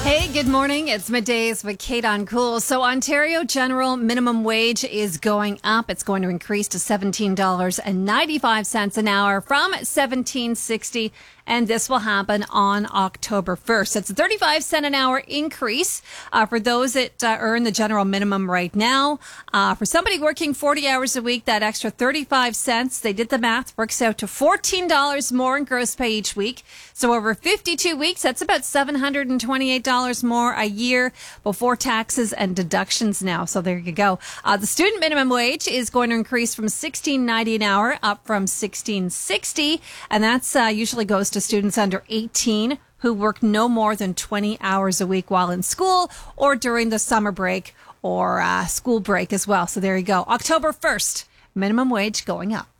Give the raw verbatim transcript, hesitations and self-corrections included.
Hey, good morning. It's Middays with Kate on Cool. So Ontario General Minimum Wage is going up. It's going to increase to seventeen dollars and ninety-five cents an hour from seventeen sixty, and this will happen on October first. It's a thirty-five cent an hour increase uh, for those that uh, earn the general minimum right now. Uh, for somebody working forty hours a week, that extra thirty-five cents, they did the math, works out to fourteen dollars more in gross pay each week. So over fifty-two weeks, that's about seven hundred twenty-eight dollars more a year before taxes and deductions now. So there you go. Uh, the student minimum wage is going to increase from sixteen ninety an hour up from sixteen sixty, and that's uh, usually goes to students under eighteen who work no more than twenty hours a week while in school or during the summer break or uh, school break as well. So there you go. October first, minimum wage going up.